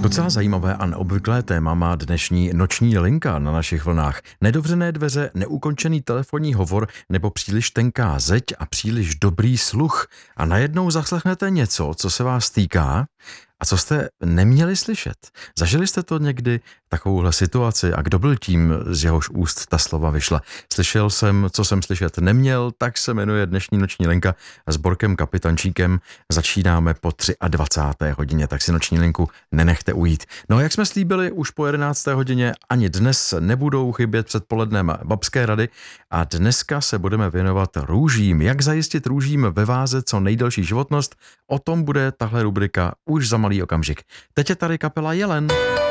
Docela zajímavé a neobvyklé téma má dnešní noční linka na našich vlnách. Nedovřené dveře, neukončený telefonní hovor nebo příliš tenká zeď a příliš dobrý sluch. A najednou zaslechnete něco, co se vás týká a co jste neměli slyšet. Zažili jste to někdy, takovouhle situaci, a kdo byl tím, z jehož úst ta slova vyšla? Slyšel jsem, co jsem slyšet neměl, tak se jmenuje dnešní noční linka s Borkem Kapitančíkem. Začínáme po 23. hodině, tak si noční linku nenechte ujít. No a jak jsme slíbili, už po 11. hodině ani dnes nebudou chybět předpolednem babské rady a dneska se budeme věnovat růžím. Jak zajistit růžím ve váze co nejdelší životnost? O tom bude tahle rubrika už za malý okamžik. Teď je tady kapela Jelen.